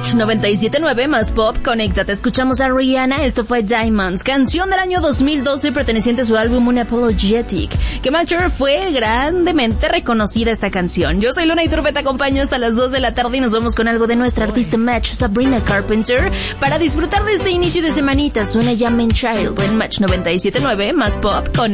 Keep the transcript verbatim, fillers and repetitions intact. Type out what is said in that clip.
Match noventa y siete punto nueve más pop, conéctate. Escuchamos a Rihanna, esto fue Diamonds, canción del año dos mil doce perteneciente a su álbum Unapologetic, que Matcher fue grandemente reconocida esta canción. Yo soy Luna Iturbe, te acompaño hasta las dos de la tarde y nos vamos con algo de nuestra artista Match, Sabrina Carpenter, para disfrutar de este inicio de semanita. Suena ya Man Child en Match noventa y siete punto nueve más pop, con